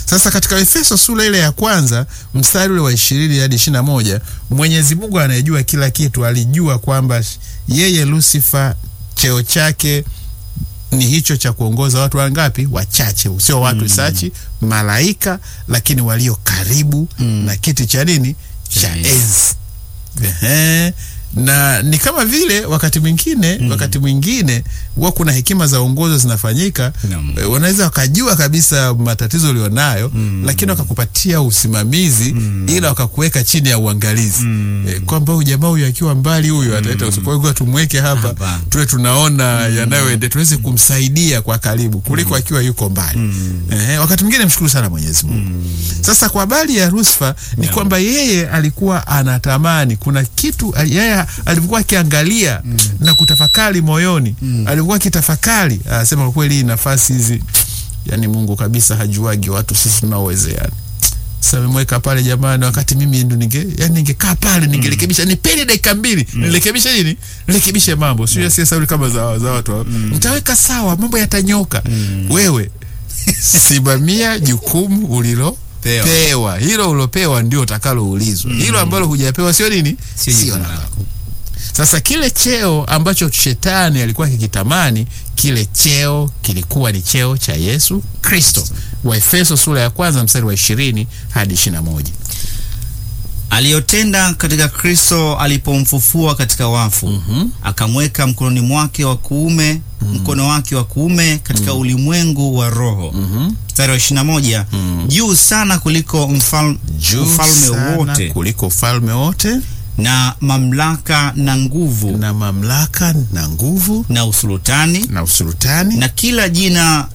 Sasa katika Efeso sura ile ya kwanza mstari ule wa 20 hadi 21, Mwenyezi Mungu anayejua kila kitu alijua kwamba yeye Lucifer cheo chake ni hicho cha kuongoza watu wangapi? Wachache, sio watu sachi, malaika, lakini walio karibu na kiti cha nini? Cha enzi. Na ni kama vile wakati mwingine huwa kuna hekima za uongozo zinafanyika, wanaweza wakajua kabisa matatizo ulionayo, lakini wakakupatia usimamizi ila wakakuweka chini ya uangalizi. Kwamba huyu jamaa huyu akiwa mbali huyu ataleta usipokuwa tumweke hapa tuwe tunaona yanayoendelea, tuweze kumsaidia kwa karibu kuliko akiwa yuko mbali. Wakati mwingine mshukuru sana Mwenyezi Mungu. Sasa kwa habari ya Lucifer ni kwamba yeye alikuwa anatamani, kuna kitu yeye alikuwa akiangalia na kutafakari moyoni. Alikuwa kitafakari, anasema kwa kweli nafasi hizi, yani Mungu kabisa hajuagi watu sisi tunaowezeana. Sasa nimeweka pale jamani, wakati mimi ndo ningekaa pale ningerekebisha, nipende dakika 2 nirekebishe nini? Nirekebishe mambo. Sio siasa kama za watu. Nitaweka sawa, mambo yatanyoka. Wewe simamia jukumu ulilo pewa. Hilo ulopewa ndio utakaloulizwa. Hilo ambalo hujapewa sio nini? Sio lako. Sasa kile cheo ambacho shetani alikuwa kikitamani, kile cheo kilikuwa ni cheo cha Yesu Kristo. Waefeso sura ya kwanza mstari wa 20 hadi 21. Aliyotenda katika Kristo alipomfufua katika wafu, akamweka mkononi mwake wa kuume, mkono wake wa kuume katika ulimwengu wa roho. Mstari wa 21, juu sana kuliko ufalme wote na mamlaka na nguvu na usultani na kila jina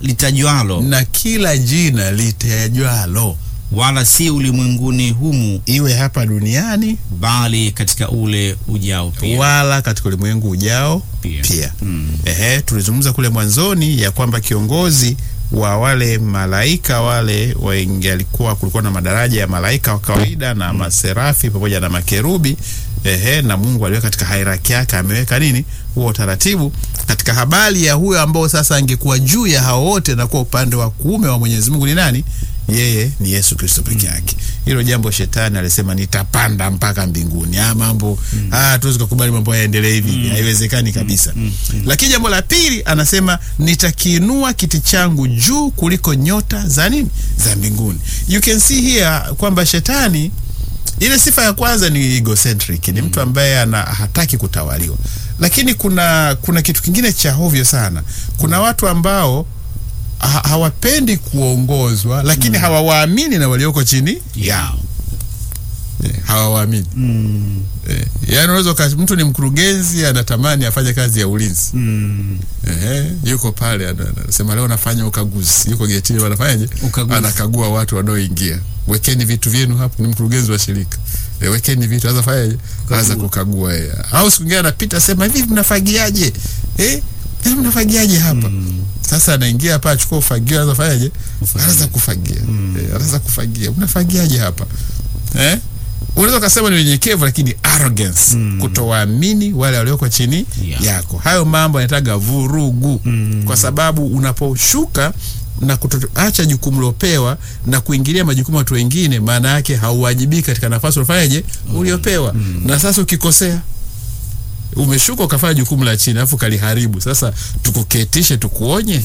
litajwalo, wala si ulimwenguni humu, iwe hapa duniani, bali katika ule ujao pia, wala katika ulimwengu ujao pia. Tulizungumza kule mwanzoni ya kwamba kiongozi wa wale malaika wale kulikuwa na madaraja ya malaika wa kawaida na maserafi pamoja na makerubi. Na Mungu aliweka katika hierarchy yake, ameweka nini? Huo utaratibu katika habari ya huyo ambao sasa angekuwa juu ya hao wote na kwa upande wa kuume wa Mwenyezi Mungu ni nani? Yeye ni Yesu Kristo peke yake. Hilo jambo shetani alisema nitapanda mpaka mbinguni. Mambo tuwezi kukubali mambo yaendelee hivi. Haiwezekani kabisa. Lakini jambo la pili anasema nitakiinua kiti changu juu kuliko nyota za nini? Za mbinguni. You can see here kwamba shetani, ile sifa ya kwanza ni egocentric, ni mtu ambaye hataki kutawaliwa. Lakini kuna kitu kingine cha hovyo sana. Kuna watu ambao hawapendi kuongozwa, lakini hawawaamini na walioko chini yao. Hawawaamini. Yaani unaweza mtu ni mkurugenzi anatamani afanye kazi ya ulinzi. Yuko pale anasema leo nafanya ukaguzi. Yuko getini wanafanyaje? Anakagua watu wanaoingia. Wekeni vitu vyenu hapo, ni mkurugenzi wa shirika. Wekeni vitu, anza fanyaje? Anza kukagua yeye. Au siku nyingine anapita sema hivi mnafagiaje? Mnafagiaje hapa? Sasa anaingia hapa achukua ufagio, anza fanyaje? Anza kufagia. Anza kufagia. Mnafagiaje hapa? Unaweza kusema ni unyenyekevu, lakini arrogance, kutowaamini wale walioko chini yako. Hayo mambo yanataga vurugu, kwa sababu unaposhuka na kutoacha jukumu lopewa na kuingilia majukumu ya watu wengine, maana yake hauwajibiki katika nafasi ulifanyaje uliopewa. Na sasa ukikosea, umeshuka ukafanya jukumu la chini alafu kaliharibu, sasa tukuketishe tukuonye?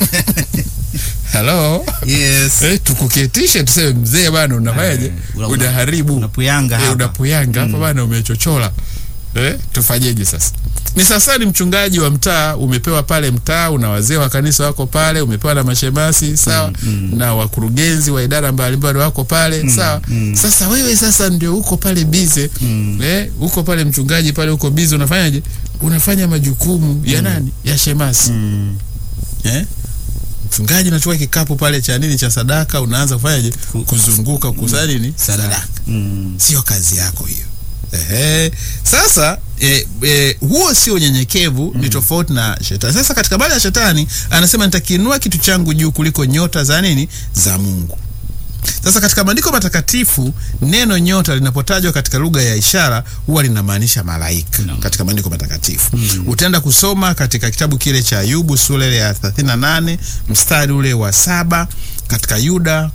Hello? Yes. Tukuketishe tuseme mzee bana unafanyaje? Unaharibu. Unapuyanga hapa bana, umechochola. Tufanyeje sasa? Ni sasa ni mchungaji wa mtaa, umepewa pale mtaa, una wazee wa kanisa wako pale, umepewa na mashemasi, sawa? Na wakurugenzi wa idara mbalimbali wako pale, sawa? Sasa wewe sasa ndio uko pale bize. Uko pale mchungaji pale uko bize, unafanyaje? Unafanya majukumu ya nani? Ya shemasi. Mchungaji anachukua kikapu pale cha nini, cha sadaka, unaanza kufanyaje? Kuzunguka kusali nini? Sadaka. Sio kazi yako hiyo. Sasa huo sio unyenyekevu, ni tofauti na shetani. Sasa katika habari ya shetani anasema nitakiinua kitu changu juu kuliko nyota za nini? Za Mungu. Sasa katika maandiko matakatifu neno nyota linapotajwa katika lugha ya ishara huwa linamaanisha malaika. Katika maandiko matakatifu utaenda kusoma katika kitabu kile cha Ayubu sura ya 38 mstari ule wa 7, katika Yuda